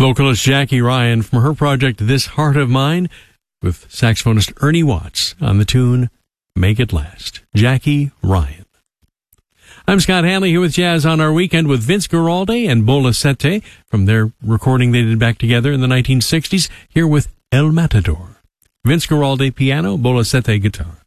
vocalist Jackie Ryan from her project This Heart of Mine, with saxophonist Ernie Watts on the tune Make It Last. Jackie Ryan. I'm Scott Hanley here with Jazz on Our Weekend with Vince Guaraldi and Bola Sete from their recording they did back together in the 1960s, here with El Matador. Vince Guaraldi piano, Bola Sete guitar.